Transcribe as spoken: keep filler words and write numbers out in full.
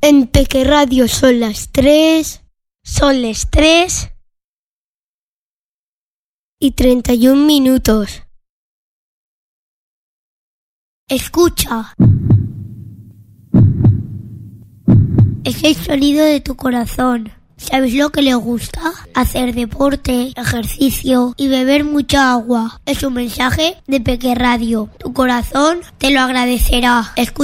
En Peque Radio son las tres, son las tres y treinta y un minutos. Escucha. Es el sonido de tu corazón. ¿Sabes lo que le gusta? Hacer deporte, ejercicio y beber mucha agua. Es un mensaje de Peque Radio. Tu corazón te lo agradecerá. Escucha.